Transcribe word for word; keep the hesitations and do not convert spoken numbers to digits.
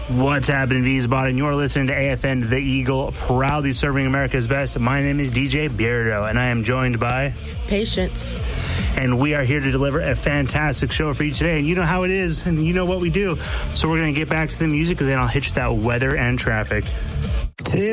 What's happening, Wiesbaden? You're listening to A F N The Eagle, proudly serving America's best. My name is D J Beardo, and I am joined by... Patience. And we are here to deliver a fantastic show for you today. And you know how it is, and you know what we do. So we're going to get back to the music, and then I'll hit you with that weather and traffic.